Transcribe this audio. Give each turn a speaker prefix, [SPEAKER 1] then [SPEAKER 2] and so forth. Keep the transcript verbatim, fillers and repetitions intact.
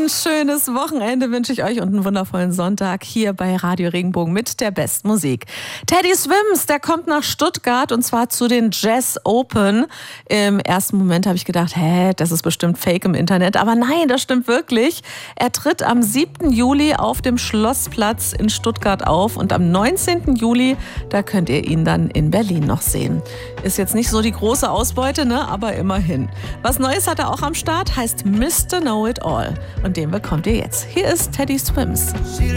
[SPEAKER 1] Ein schönes Wochenende wünsche ich euch und einen wundervollen Sonntag hier bei Radio Regenbogen mit der Bestmusik. Teddy Swims, der kommt nach Stuttgart und zwar zu den Jazz Open. Im ersten Moment habe ich gedacht, hä, das ist bestimmt Fake im Internet. Aber nein, das stimmt wirklich. Er tritt am siebten Juli auf dem Schlossplatz in Stuttgart auf und am neunzehnten Juli, da könnt ihr ihn dann in Berlin noch sehen. Ist jetzt nicht so die große Ausbeute, ne? Aber immerhin. Was Neues hat er auch am Start, heißt Mister Know It All. Und den bekommt ihr jetzt. Hier ist Teddy Swims.